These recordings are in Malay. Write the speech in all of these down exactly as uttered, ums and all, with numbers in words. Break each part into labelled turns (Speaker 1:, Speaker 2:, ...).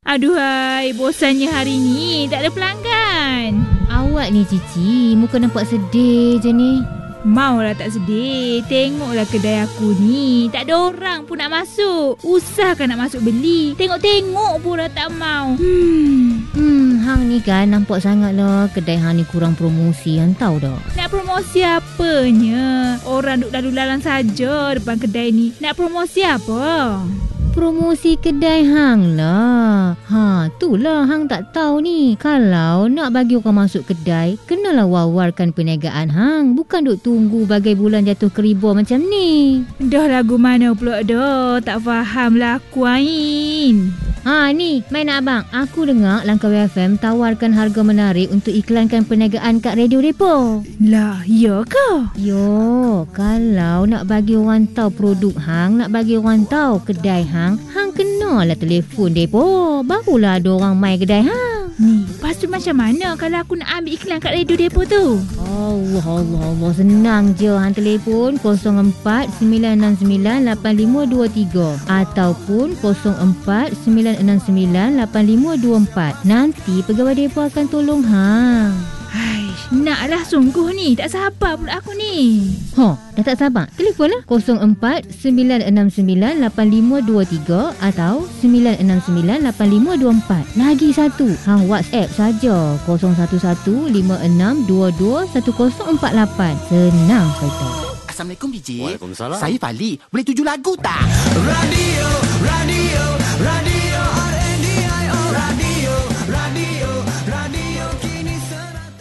Speaker 1: Aduhai, bosannya hari ni. Tak ada pelanggan.
Speaker 2: Awak ni Cici, muka nampak sedih je ni.
Speaker 1: Maulah tak sedih. Tengoklah kedai aku ni. Tak ada orang pun nak masuk. Usahkan nak masuk beli. Tengok-tengok pun dah tak mau. Hmm.
Speaker 2: Hmm, hang ni kan nampak sangat lah kedai hang ni kurang promosi, hang tahu tak?
Speaker 1: Nak promosi apanya? Orang duk lalu lalang saja depan kedai ni. Nak promosi apa?
Speaker 2: Promosi kedai hang lah. Ha, itulah hang tak tahu ni. Kalau nak bagi orang masuk kedai, kenalah wawarkan perniagaan hang. Bukan duk tunggu bagai bulan jatuh keribu macam ni.
Speaker 1: Dah lagu mana pula dah. Tak faham lah aku Ain.
Speaker 2: Ha ni, main abang. Aku dengar Langkawi F M tawarkan harga menarik untuk iklankan perniagaan kat radio depo.
Speaker 1: Lah, ya ke?
Speaker 2: Yo, kalau nak bagi orang tahu produk hang, nak bagi orang tahu kedai hang, hang kenalah telefon depo. Barulah ada orang mai kedai hang.
Speaker 1: Ni, lepas tu macam mana kalau aku nak ambil iklan kat radio depo tu?
Speaker 2: Allah, Allah, Allah. Senang je. Hang telefon kosong empat sembilan enam sembilan lapan lima dua tiga ataupun kosong empat sembilan enam sembilan lapan lima dua empat. Nanti pegawai depo akan tolong hang.
Speaker 1: Haish, naklah sungguh ni. Tak sabar pula aku ni.
Speaker 2: Ha, dah tak sabar? Telefonlah kosong empat sembilan enam sembilan lapan lima dua tiga atau sembilan enam sembilan lapan lima dua empat. Lagi satu, hang WhatsApp saja kosong satu satu lima enam dua dua satu kosong empat lapan. Senang cerita.
Speaker 3: Assalamualaikum D J.
Speaker 4: Waalaikumsalam.
Speaker 3: Saya Fali. Boleh tuju lagu tak? Radio, radio, radio R N D I O. Radio, radio, radio kini serata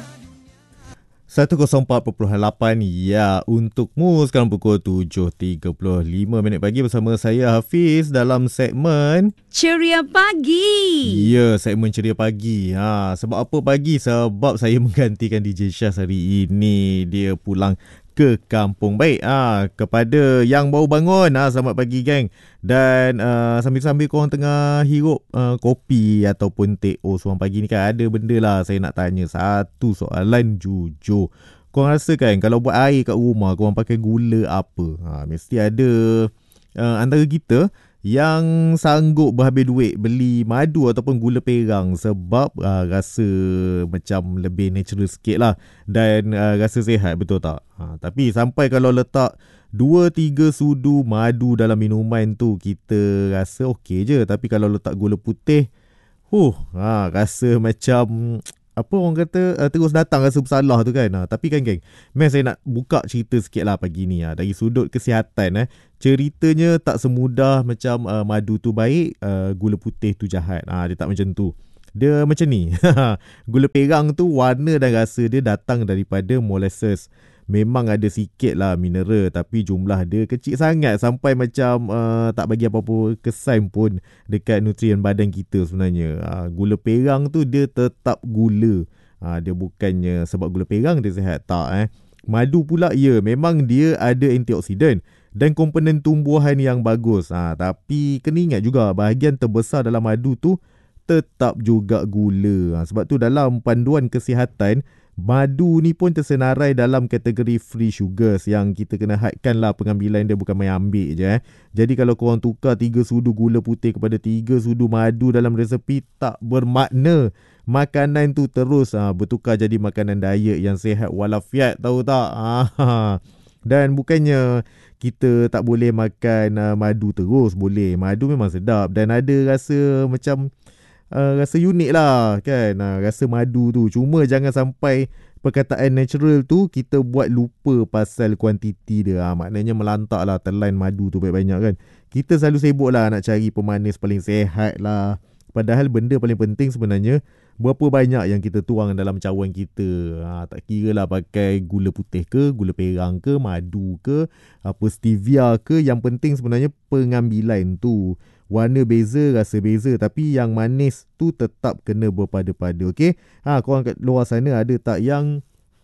Speaker 4: seratus empat perpuluhan lapan ya untukmu sekarang pukul tujuh tiga puluh lima minit pagi bersama saya Hafiz dalam segmen
Speaker 1: Ceria Pagi.
Speaker 4: Ya, segmen Ceria Pagi. Ha, sebab apa pagi? Sebab saya menggantikan D J Syaz hari ini. Dia pulang ke kampung. Baik, ah ha, kepada yang baru bangun, ah ha, selamat pagi geng. Dan uh, sambil-sambil korang tengah hirup uh, kopi ataupun teh O seorang pagi ni kan, ada benda lah saya nak tanya. Satu soalan jujur. Korang rasa kan kalau buat air kat rumah korang pakai gula apa? Ha, mesti ada uh, antara kita yang sanggup berhabis duit beli madu ataupun gula perang sebab uh, rasa macam lebih natural sikit lah dan uh, rasa sihat, betul tak? Ha, tapi sampai kalau letak dua tiga sudu madu dalam minuman tu kita rasa okey je, tapi kalau letak gula putih huh, ha, rasa macam apa orang kata uh, terus datang rasa bersalah tu kan. Ha, tapi kan geng, memang saya nak buka cerita sikit lah pagi ni ha, dari sudut kesihatan. Eh. Ceritanya tak semudah macam uh, madu tu baik, uh, gula putih tu jahat. Ha, dia tak macam tu. Dia macam ni. Gula perang tu warna dan rasa dia datang daripada molasses. Memang ada sikit lah mineral tapi jumlah dia kecil sangat sampai macam uh, tak bagi apa-apa kesan pun dekat nutrien badan kita sebenarnya. Uh, gula perang tu dia tetap gula. Uh, dia bukannya sebab gula perang dia sihat. Tak eh. Madu pula ya, memang dia ada antioksidan dan komponen tumbuhan yang bagus. Uh, tapi kena ingat juga bahagian terbesar dalam madu tu tetap juga gula. Uh, sebab tu dalam panduan kesihatan, madu ni pun tersenarai dalam kategori free sugars yang kita kena hadkan lah pengambilan dia, bukan main ambil je eh. Jadi kalau korang tukar tiga sudu gula putih kepada tiga sudu madu dalam resepi, tak bermakna makanan tu terus ha, bertukar jadi makanan diet yang sihat walafiat, tahu tak? Ha. Dan bukannya kita tak boleh makan uh, madu terus, boleh. Madu memang sedap dan ada rasa macam Uh, rasa unik lah kan, uh, rasa madu tu. Cuma jangan sampai perkataan natural tu kita buat lupa pasal kuantiti dia. ha, Maknanya melantak lah telan madu tu banyak-banyak kan. Kita selalu sibuk lah nak cari pemanis paling sihat lah, padahal benda paling penting sebenarnya berapa banyak yang kita tuang dalam cawan kita. ha, Tak kira lah pakai gula putih ke, gula perang ke, madu ke, apa stevia ke. Yang penting sebenarnya pengambilan tu. Warna beza, rasa beza, tapi yang manis tu tetap kena berpada-pada. Okey. Ha, korang kat luar sana ada tak yang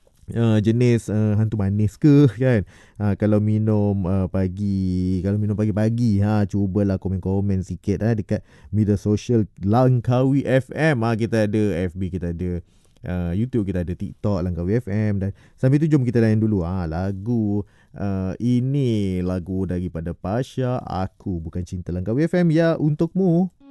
Speaker 4: uh, jenis uh, hantu manis ke kan? Ha, kalau minum uh, pagi, kalau minum pagi-pagi, ha, cubalah komen-komen sikit ha, dekat media sosial Langkawi F M. Ha, kita ada F B, kita ada Uh, YouTube, kita ada TikTok Langkawi F M. Dan sambil tu jom kita layan dulu ha, lagu uh, ini, lagu daripada Pasha, Aku Bukan Cinta, Langkawi F M ya untukmu.